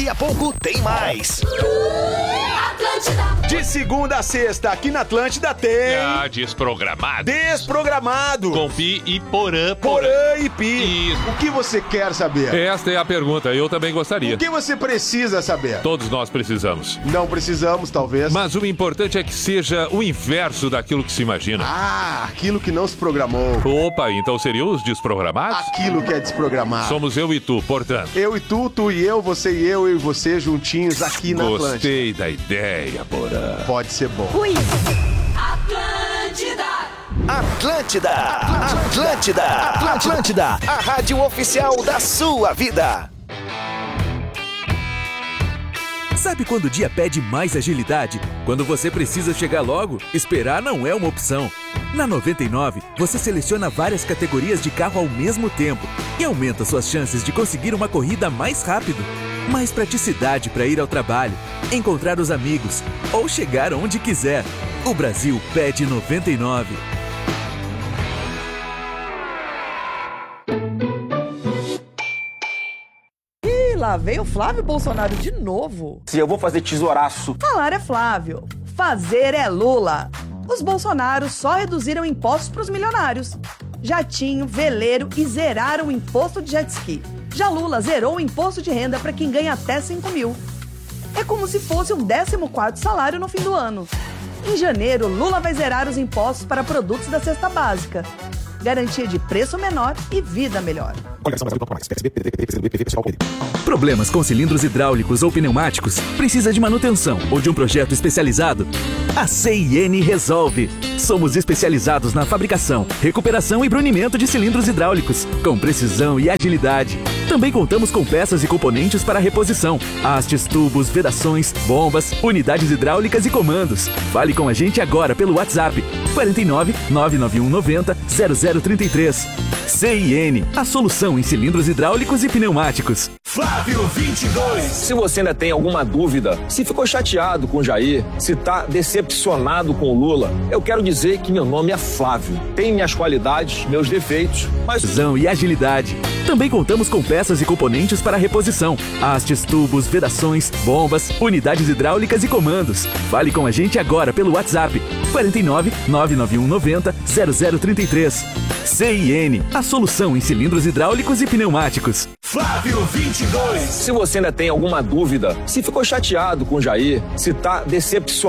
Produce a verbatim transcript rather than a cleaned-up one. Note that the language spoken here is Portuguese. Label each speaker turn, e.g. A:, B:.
A: Daqui a pouco tem mais.
B: Atlântida.
C: De segunda a sexta, aqui na Atlântida tem...
D: Ah, desprogramado.
C: Desprogramado.
D: Com Pi e Porã.
C: Porã e Pi.
D: Isso.
C: O que você quer saber?
D: Esta é a pergunta, eu também gostaria.
C: O que você precisa saber?
D: Todos nós precisamos.
C: Não precisamos, talvez.
D: Mas o importante é que seja o inverso daquilo que se imagina.
C: Ah, aquilo que não se programou.
D: Opa, então seriam os desprogramados?
C: Aquilo que é desprogramado.
D: Somos eu e tu, portanto.
C: Eu e tu, tu e eu, você e eu, eu e você juntinhos aqui na Atlântida.
D: Gostei da ideia, Porã.
C: Pode ser bom.
B: Ui. Atlântida.
A: Atlântida. Atlântida. Atlântida. A rádio oficial da sua vida.
E: Sabe quando o dia pede mais agilidade? Quando você precisa chegar logo, esperar não é uma opção. Na noventa e nove, você seleciona várias categorias de carro ao mesmo tempo e aumenta suas chances de conseguir uma corrida mais rápido. Mais praticidade para ir ao trabalho, encontrar os amigos ou chegar onde quiser. O Brasil pede noventa e nove.
F: Ih, lá veio o Flávio Bolsonaro de novo.
G: Se eu vou fazer tesouraço.
F: Falar é Flávio, fazer é Lula. Os Bolsonaros só reduziram impostos para os milionários. Jatinho, veleiro e zeraram o imposto de jet ski. Já Lula zerou o imposto de renda para quem ganha até cinco mil. É como se fosse um décimo quarto salário no fim do ano. Em janeiro, Lula vai zerar os impostos para produtos da cesta básica. Garantia de preço menor e vida melhor.
E: Problemas com cilindros hidráulicos ou pneumáticos? Precisa de manutenção ou de um projeto especializado? A C I N resolve. Somos especializados na fabricação, recuperação e brunimento de cilindros hidráulicos, com precisão e agilidade. Também contamos com peças e componentes para reposição, hastes, tubos, vedações, bombas, unidades hidráulicas e comandos. Fale com a gente agora pelo WhatsApp quarenta e nove, nove nove um noventa, zero zero trinta e três. C I N, a solução em cilindros hidráulicos e pneumáticos.
A: Flávio vinte e dois.
G: Se você ainda tem alguma dúvida, se ficou chateado com o Jair, se tá decepcionado com o Lula, eu quero dizer que meu nome é Flávio. Tem minhas qualidades, meus defeitos, mas...
E: Precisão e agilidade. Também contamos com peças e componentes para reposição, hastes, tubos, vedações, bombas, unidades hidráulicas e comandos. Fale com a gente agora pelo WhatsApp quarenta e nove, nove nove um noventa, zero zero trinta e três. C I N, a solução em cilindros hidráulicos e pneumáticos.
A: Flávio vinte e dois.
G: Se você ainda tem alguma dúvida, se ficou chateado com o Jair, se tá decepcionado